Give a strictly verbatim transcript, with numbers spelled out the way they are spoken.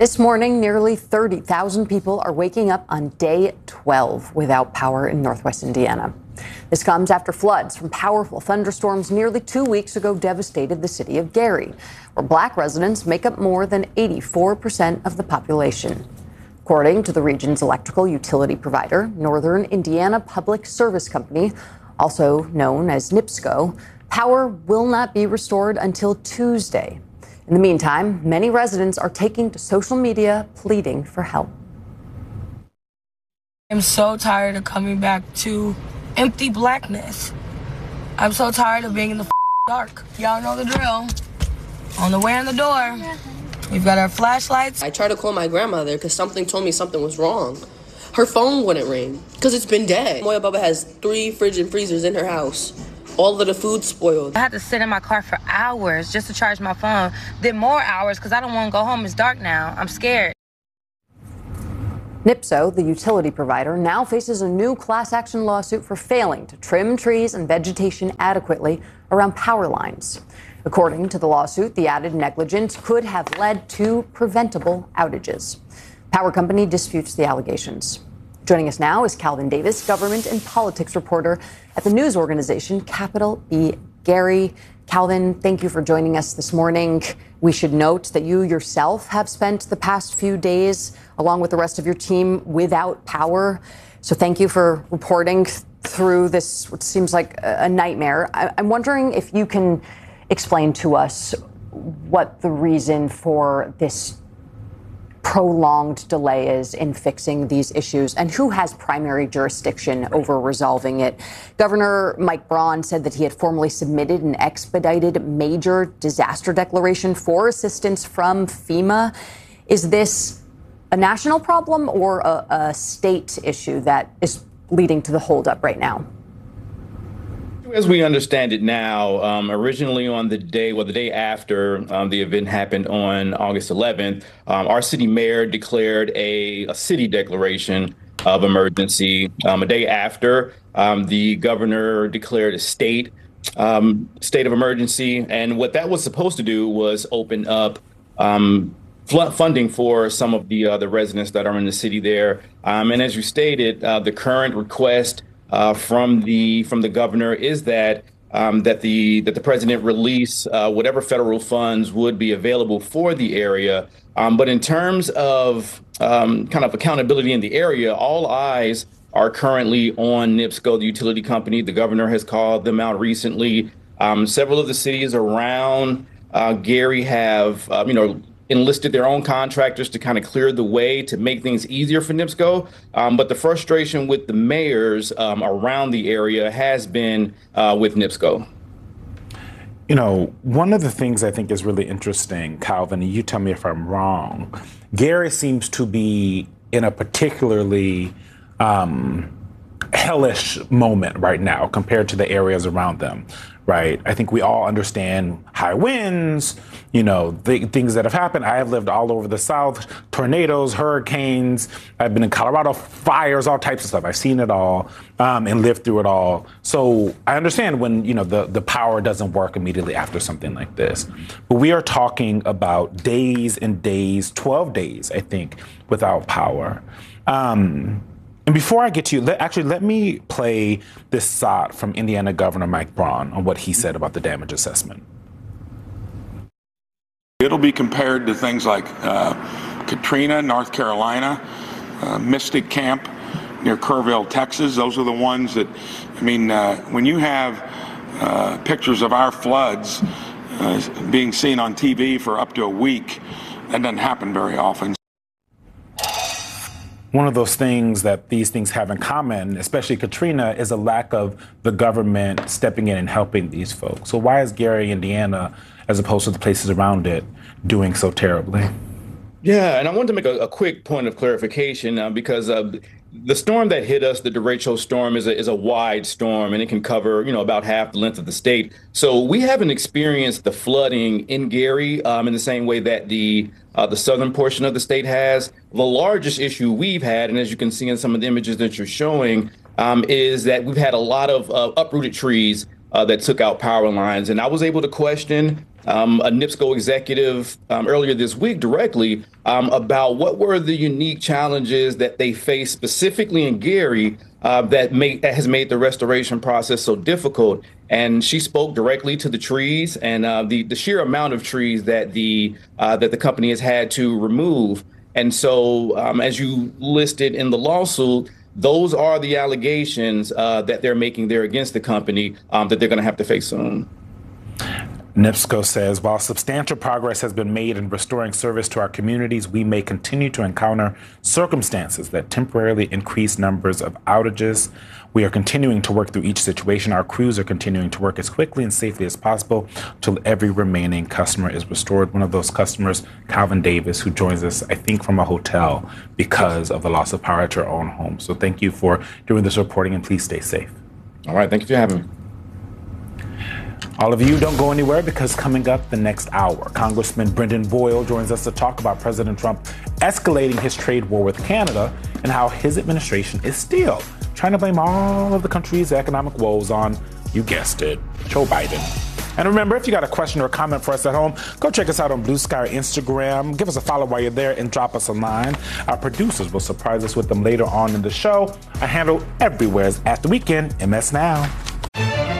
This morning, nearly thirty thousand people are waking up on day twelve without power in Northwest Indiana. This comes after floods from powerful thunderstorms nearly two weeks ago devastated the city of Gary, where black residents make up more than eighty-four percent of the population. According to the region's electrical utility provider, Northern Indiana Public Service Company, also known as NIPSCO, power will not be restored until Tuesday. In the meantime, many residents are taking to social media pleading for help. I'm so tired of coming back to empty blackness. I'm so tired of being in the dark. Y'all know the drill. On the way in the door, we've got our flashlights. I tried to call my grandmother because something told me something was wrong. Her phone wouldn't ring because it's been dead. Moya Bubba has three fridge and freezers in her house. All of the food spoiled. I had to sit in my car for hours just to charge my phone. Then more hours because I don't want to go home. It's dark now. I'm scared. NIPSCO, the utility provider, now faces a new class action lawsuit for failing to trim trees and vegetation adequately around power lines. According to the lawsuit, the added negligence could have led to preventable outages. Power company disputes the allegations. Joining us now is Calvin Davis, government and politics reporter at the news organization Capital B Gary. Calvin, thank you for joining us this morning. We should note that you yourself have spent the past few days, along with the rest of your team, without power. So thank you for reporting through this, what seems like a nightmare. I'm wondering if you can explain to us what the reason for this prolonged delay is in fixing these issues and who has primary jurisdiction over resolving it. Governor Mike Braun said that he had formally submitted an expedited major disaster declaration for assistance from FEMA. Is this a national problem or a, a state issue that is leading to the holdup right now? As we understand it now, um, originally on the day, well, the day after um, the event happened on August eleventh, um, our city mayor declared a, a city declaration of emergency. Um, a day after, um, the governor declared a state um, state of emergency. And what that was supposed to do was open up um, funding for some of the, uh, the residents that are in the city there. Um, and as you stated, uh, the current request Uh, from the from the governor is that um, that the that the president release uh, whatever federal funds would be available for the area. Um, but in terms of um, kind of accountability in the area, all eyes are currently on NIPSCO, the utility company. The governor has called them out recently. Um, several of the cities around uh, Gary have, uh, you know, enlisted their own contractors to kind of clear the way to make things easier for NIPSCO. Um, but the frustration with the mayors um, around the area has been uh, with NIPSCO. You know, one of the things I think is really interesting, Calvin, and you tell me if I'm wrong, Gary seems to be in a particularly um, hellish moment right now compared to the areas around them. Right. I think we all understand high winds, you know, the things that have happened. I have lived all over the South, tornadoes, hurricanes. I've been in Colorado, fires, all types of stuff. I've seen it all um, and lived through it all. So I understand when, you know, the, the power doesn't work immediately after something like this. But we are talking about days and days, twelve days, I think, without power. Um, And before I get to you, let, actually, let me play this S O T from Indiana Governor Mike Braun on what he said about the damage assessment. It'll be compared to things like uh, Katrina, North Carolina, uh, Mystic Camp near Kerrville, Texas. Those are the ones that, I mean, uh, when you have uh, pictures of our floods uh, being seen on T V for up to a week, that doesn't happen very often. One of those things that these things have in common, especially Katrina, is a lack of the government stepping in and helping these folks. So why is Gary, Indiana, as opposed to the places around it, doing so terribly? Yeah, and I wanted to make a, a quick point of clarification uh, because uh, the storm that hit us, the derecho storm, is a, is a wide storm, and it can cover, you know, about half the length of the state. So we haven't experienced the flooding in Gary um, in the same way that the uh, the southern portion of the state has. The largest issue we've had, and as you can see in some of the images that you're showing, um, is that we've had a lot of uh, uprooted trees uh, that took out power lines. And I was able to question um, a NIPSCO executive um, earlier this week directly um, about what were the unique challenges that they face specifically in Gary uh, that, make, that has made the restoration process so difficult. And she spoke directly to the trees and uh, the, the sheer amount of trees that the uh, that the company has had to remove. And so, um, as you listed in the lawsuit, those are the allegations uh, that they're making there against the company um, that they're going to have to face soon. NIPSCO says, while substantial progress has been made in restoring service to our communities, we may continue to encounter circumstances that temporarily increase numbers of outages. We are continuing to work through each situation. Our crews are continuing to work as quickly and safely as possible till every remaining customer is restored. One of those customers, Calvin Davis, who joins us, I think, from a hotel because of the loss of power at your own home. So thank you for doing this reporting, and please stay safe. All right. Thank you for having me. All of you, don't go anywhere, because coming up the next hour, Congressman Brendan Boyle joins us to talk about President Trump escalating his trade war with Canada and how his administration is still trying to blame all of the country's economic woes on, you guessed it, Joe Biden. And remember, if you got a question or a comment for us at home, go check us out on Blue Sky or Instagram. Give us a follow while you're there and drop us a line. Our producers will surprise us with them later on in the show. Our handle everywhere is At The Weekend, M S Now.